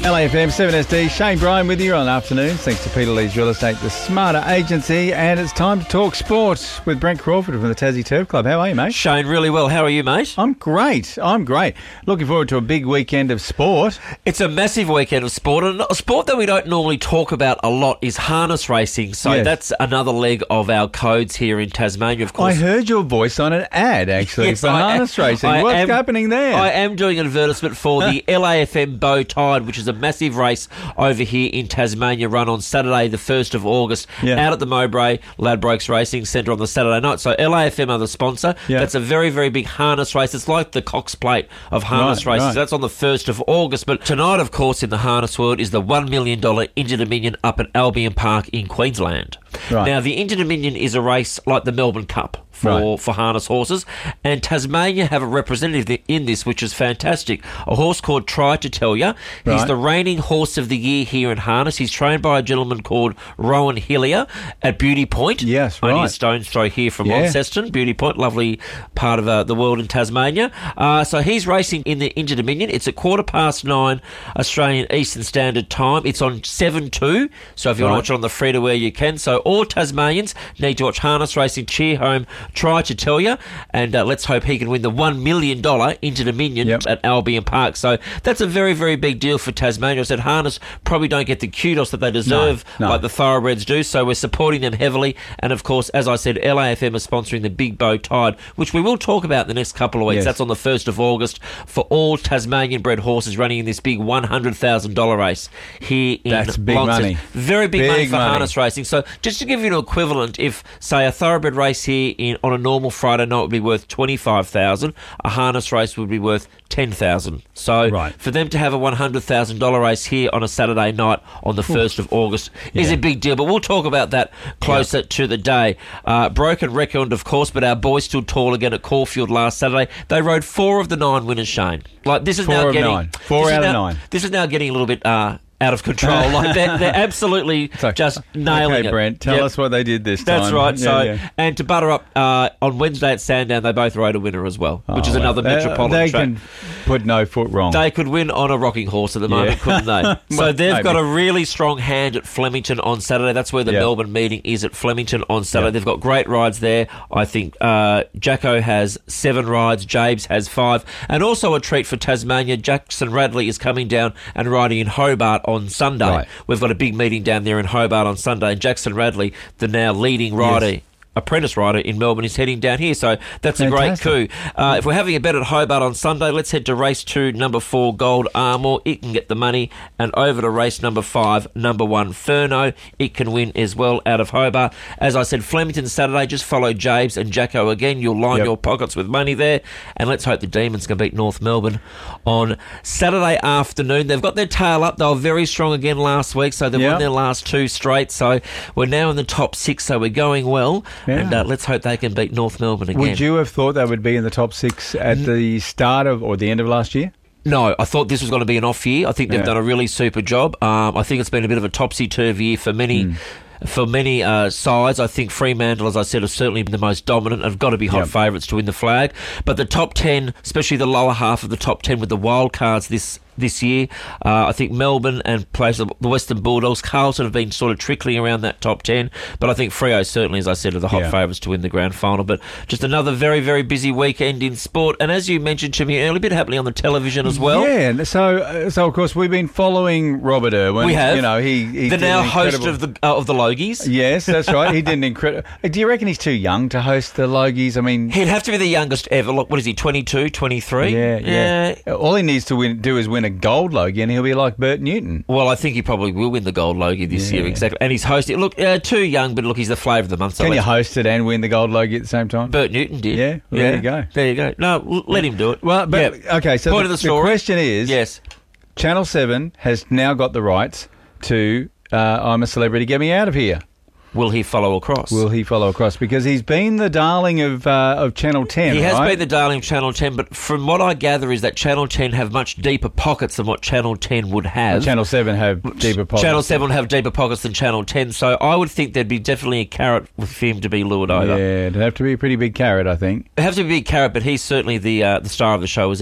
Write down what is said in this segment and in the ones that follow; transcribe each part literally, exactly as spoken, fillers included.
L A F M seven S D, Shane Bryan with you on afternoons. Thanks to Peter Lee's Real Estate, the Smarter Agency. And it's time to talk sport with Brent Crawford from the Tassie Turf Club. How are you, mate? Shane, really well. How are you, mate? I'm great. I'm great. Looking forward to a big weekend of sport. It's a massive weekend of sport. And a sport that we don't normally talk about a lot is harness racing. So Yes. that's another leg of our codes here in Tasmania, of course. I heard your voice on an ad, actually, Yes, for I am- harness racing. I What's am- happening there? I am doing an advertisement for the L A F M Bow Tide, which is a massive race over here in Tasmania, run on Saturday the first of August, Yeah. out at the Mowbray Ladbrokes Racing Centre on the Saturday night. So L A F M are the sponsor. Yeah. That's a very, very big harness race. It's like the Cox Plate of harness Right, races. right. That's on the first of August. But tonight, of course, in the harness world is the one million dollars Inter-Dominion up at Albion Park in Queensland. Right. Now, the Inter-Dominion is a race like the Melbourne Cup for, Right. for harness horses, and Tasmania have a representative in this, which is fantastic. A horse called Try to Tell Ya. He's Right. the reigning horse of the year here in harness. He's trained by a gentleman called Rowan Hillier at Beauty Point. Yes, Only right. a stone's throw here from Yeah. Launceston. Beauty Point, lovely part of uh, the world in Tasmania. Uh, so he's racing in the Inter-Dominion. It's at quarter past nine Australian Eastern Standard Time. It's on seven two, so if you Right. want to watch it on the free-to-air, you can. So all Tasmanians need to watch harness racing, cheer home, Try to Tell Ya, and uh, let's hope he can win the one million dollars Inter-Dominion Yep. at Albion Park. So that's a very, very big deal for Tasmania. I said harness probably don't get the kudos that they deserve No, no. like the thoroughbreds do, so we're supporting them heavily. And of course, as I said, L A F M are sponsoring the Big Bow Tide, which we will talk about in the next couple of weeks. Yes. That's on the first of August for all Tasmanian bred horses running in this big one hundred thousand dollars race here in That's big Launceston. money. Very big, Big money for money. harness racing. So just to give you an equivalent, if say a thoroughbred race here in on a normal Friday night would be worth twenty-five thousand dollars, a harness race would be worth ten thousand dollars. So Right. for them to have a one hundred thousand dollars race here on a Saturday night on the first of August is Yeah. a big deal. But we'll talk about that closer to the day. Uh, broken record, of course, but our boys stood tall again at Caulfield last Saturday. They rode four of the nine winners, Shane. Like this is Four now of getting nine. Four this is out of now- nine. This is now getting a little bit uh, out of control. Like they're, they're absolutely So- just nailing okay, it. Brent, tell Yep. us what they did this time. That's right. Yeah, so, yeah. and to butter up, uh, on Wednesday at Sandown, they both rode a winner as well, which is Oh, another they, metropolitan They track. can put no foot wrong. They could win on a rocking horse at the moment, Yeah. couldn't they? So Well, they've maybe. got a really strong hand at Flemington on Saturday. That's where the Yeah. Melbourne meeting is, at Flemington on Saturday. Yeah. They've got great rides there. I think uh, Jacko has seven rides, Jabes has five. And also a treat for Tasmania, Jackson Radley is coming down and riding in Hobart on Sunday. Right. We've got a big meeting down there in Hobart on Sunday, and Jackson Radley, the now leading rider, Yes. apprentice rider in Melbourne, is heading down here. So that's a great Fantastic. coup. Uh, if we're having a bet at Hobart on Sunday, let's head to race two, number four, Gold Armour. It can get the money. And over to race number five, number one, Furno. It can win as well out of Hobart. As I said, Flemington Saturday, just follow Jabes and Jacko again. You'll line Yep. your pockets with money there. And let's hope the Demons can beat North Melbourne on Saturday afternoon. They've got their tail up. They were very strong again last week, so they've Yep. won their last two straight. So we're now in the top six, so we're going well. Yeah. And uh, let's hope they can beat North Melbourne again. Would you have thought they would be in the top six at the start of or the end of last year? No, I thought this was going to be an off year. I think they've Yeah. done a really super job. Um, I think it's been a bit of a topsy-turvy year for many Hmm. for many uh, sides. I think Fremantle, as I said, have certainly been the most dominant, have got to be hot Yep. favourites to win the flag. But the top ten, especially the lower half of the top ten with the wild cards this this year, uh, I think Melbourne and place the Western Bulldogs, Carlton have been sort of trickling around that top ten. But I think Freo certainly, as I said, are the hot Yeah. favourites to win the grand final. But just another very, very busy weekend in sport. And as you mentioned to me earlier, a bit happening on the television as well. Yeah, and so uh, so of course we've been following Robert Irwin. We have. You know, he, he the did now an host incredible- of the uh, of the Logies. Yes, that's right. He did an incredible. Do you reckon he's too young to host the Logies? I mean, He'd have to be the youngest ever. Look, what is he, twenty-two, twenty-three? yeah, yeah, All he needs to win, do is win a gold Logie, and he'll be like Bert Newton. Well, I think he probably will win the gold Logie this Yeah. year, exactly. And he's hosting. Look, uh, too young, but look, he's the flavour of the month. So Can you let's- host it and win the gold Logie at the same time? Bert Newton did. Yeah, well, there you go. There you go. No, l- let him do it. Well, but Yeah. okay. So Point the, of the story. question is, Yes. Channel Seven has now got the rights to uh, "I'm a Celebrity, Get Me Out of Here." Will he follow across? Will he follow across? Because he's been the darling of uh, of Channel ten. He has right? been the darling of Channel ten, but from what I gather is that Channel ten have much deeper pockets than what Channel ten would have. Channel Seven have deeper pockets. Channel seven have deeper pockets than Channel ten, so I would think there'd be definitely a carrot for him to be lured over. Yeah, it'd have to be a pretty big carrot, I think. It'd have to be a carrot, but he's certainly the uh, the star of the show, isn't he?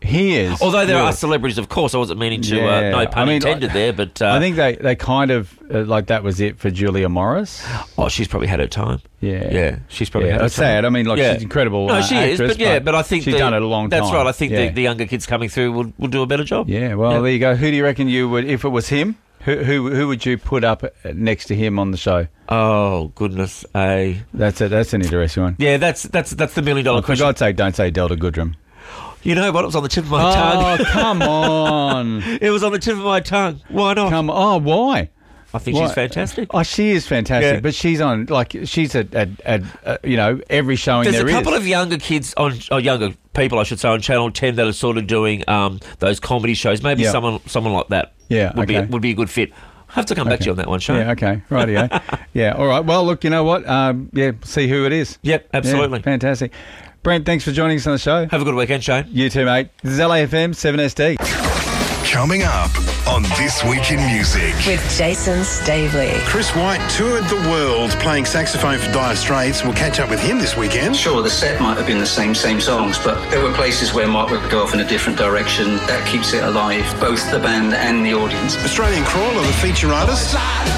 he is. Although there good. are celebrities, of course. I wasn't meaning to, uh, Yeah. no pun I mean, intended I- there, but... Uh, I think they, they kind of, uh, like that was it for Julia Morris. Oh, she's probably had her time. Yeah. Yeah, she's probably Yeah, had her that's time. sad. I mean, like, Yeah. she's incredible. No, uh, she actress, is, but yeah, but I think she's the- done it a long time. That's right. I think yeah. the, the younger kids coming through will, will do a better job. Yeah, well, Yeah. there you go. Who do you reckon you would, if it was him, who who, who would you put up next to him on the show? Oh, goodness. Uh, That's a, that's an interesting one. yeah, that's that's that's the million dollar Oh, for question. God's sake, don't say Delta Goodrem. You know what? It was on the tip of my Oh, tongue. come on. It was on the tip of my tongue. Why not? Come Oh, why? I think Why? she's fantastic. Oh, she is fantastic, Yeah. but she's on, like, she's at, at, at uh, you know, every showing There's there a is. couple of younger kids on, or younger people, I should say, on Channel ten that are sort of doing um, those comedy shows. Maybe Yeah. someone someone like that. Yeah, would be okay. a, would be a good fit. I have to come back to you on that one, Shane. Yeah, okay, rightio. Yeah, all right. Well, look, you know what? Um, yeah, see who it is. Yep, absolutely. Yeah, fantastic. Brent, thanks for joining us on the show. Have a good weekend, Shane. You too, mate. This is L A F M seven S D. Coming up on This Week in Music. With Jason Stavely. Chris White toured the world playing saxophone for Dire Straits. We'll catch up with him this weekend. Sure, the set might have been the same, same songs, but there were places where Mark would go off in a different direction. That keeps it alive, both the band and the audience. Australian Crawler, the feature artist.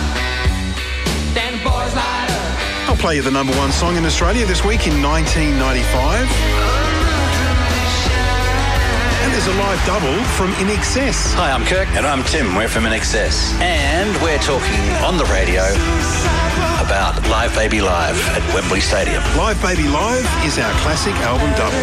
I'll play you the number one song in Australia this week in nineteen ninety-five. And there's a live double from In Excess. Hi, I'm Kirk. And I'm Tim. We're from In Excess. And we're talking on the radio about Live Baby Live at Wembley Stadium. Live Baby Live is our classic album double.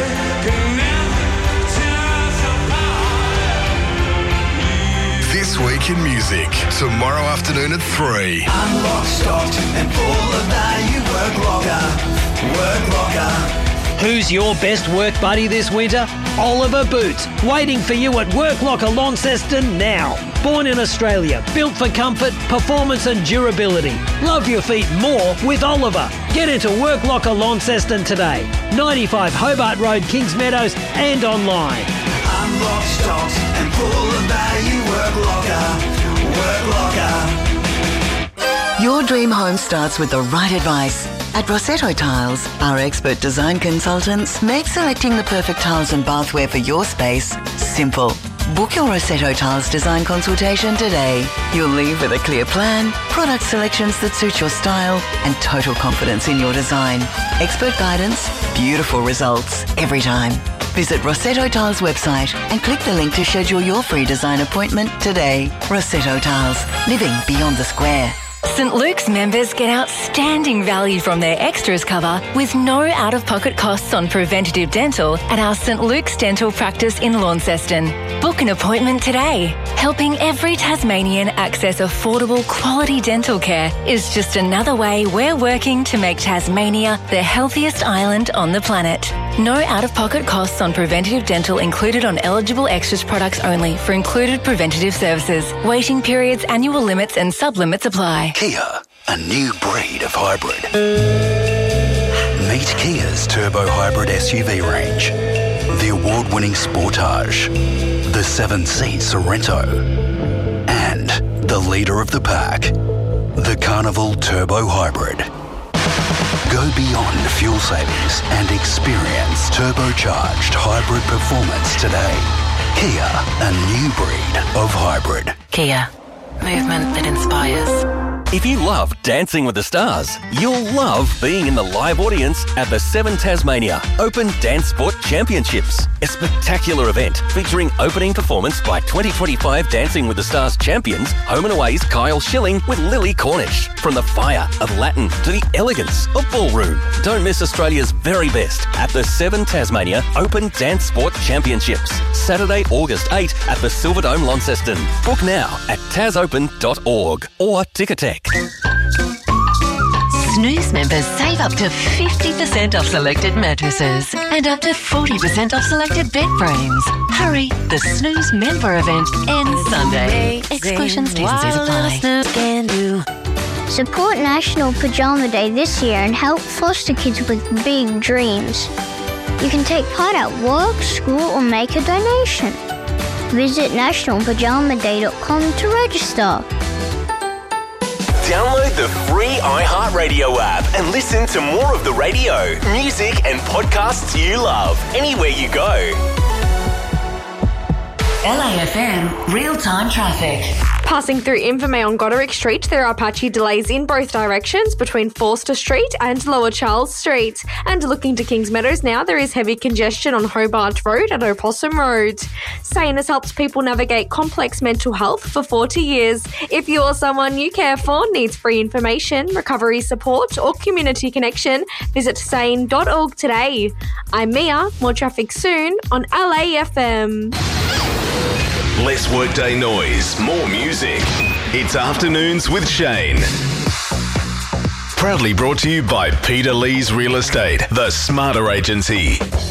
This Week in Music, tomorrow afternoon at three. I'm locked, stocked, and full of value. Work locker, work locker. Who's your best work buddy this winter? Oliver Boots, waiting for you at Work Locker Launceston now. Born in Australia, built for comfort, performance and durability. Love your feet more with Oliver. Get into Work Locker Launceston today. ninety-five Hobart Road, Kings Meadows and online. I'm locked, stocked, and full of value. Work locker, work locker. Your dream home starts with the right advice. At Rossetto Tiles, our expert design consultants make selecting the perfect tiles and bathware for your space simple. Book your Rossetto Tiles design consultation today. You'll leave with a clear plan, product selections that suit your style, and total confidence in your design. Expert guidance, beautiful results every time. Visit Rossetto Tiles website and click the link to schedule your free design appointment today. Rossetto Tiles, living beyond the square. St Luke's members get outstanding value from their extras cover with no out-of-pocket costs on preventative dental at our St Luke's Dental Practice in Launceston. Book an appointment today. Helping every Tasmanian access affordable quality dental care is just another way we're working to make Tasmania the healthiest island on the planet. No out-of-pocket costs on preventative dental included on eligible extras products only for included preventative services. Waiting periods, annual limits and sub-limits apply. Kia, a new breed of hybrid. Meet Kia's turbo hybrid S U V range. The award-winning Sportage, the seven-seat Sorrento, and the leader of the pack, the Carnival Turbo Hybrid. Go beyond fuel savings and experience turbocharged hybrid performance today. Kia, a new breed of hybrid. Kia, movement that inspires. If you love Dancing with the Stars, you'll love being in the live audience at the Seven Tasmania Open Dance Sport Championships, a spectacular event featuring opening performance by twenty twenty-five Dancing with the Stars champions, Home and Away's Kyle Schilling with Lily Cornish. From the fire of Latin to the elegance of ballroom, don't miss Australia's very best at the Seven Tasmania Open Dance Sport Championships, Saturday, August eighth at the Silverdome, Launceston. Book now at tasopen dot org or Ticketek. Snooze members save up to fifty percent off selected mattresses and up to forty percent off selected bed frames. Hurry, the Snooze member event ends Sunday. Exclusions, T's and C's apply. Support National Pajama Day this year and help foster kids with big dreams. You can take part at work, school or make a donation. Visit national pajama day dot com to register. Download the free iHeartRadio app and listen to more of the radio, music and podcasts you love anywhere you go. L A F M real-time traffic. Passing through Invermay on Goderic Street, there are patchy delays in both directions between Forster Street and Lower Charles Street. And looking to Kings Meadows now, there is heavy congestion on Hobart Road and Opossum Road. SANE has helped people navigate complex mental health for forty years. If you or someone you care for needs free information, recovery support or community connection, visit sane dot org today. I'm Mia. More traffic soon on L A F M. Less workday noise, more music. It's Afternoons with Shane. Proudly brought to you by Peter Lee's Real Estate, the smarter agency.